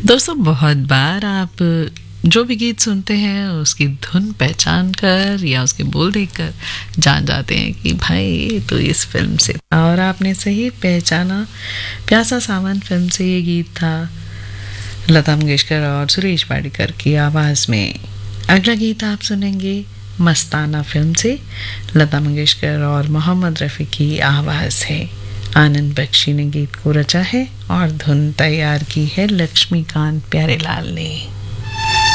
दोस्तों, बहुत बार आप जो भी गीत सुनते हैं उसकी धुन पहचान कर या उसके बोल देखकर जान जाते हैं कि भाई तो इस फिल्म से था। और आपने सही पहचाना, प्यासा सावन फिल्म से ये गीत था, लता मंगेशकर और सुरेश वाडकर की आवाज़ में। अगला गीत आप सुनेंगे मस्ताना फिल्म से, लता मंगेशकर और मोहम्मद रफ़ी की आवाज़ है। आनंद बख्शी ने गीत को रचा है और धुन तैयार की है लक्ष्मीकांत प्यारेलाल ने।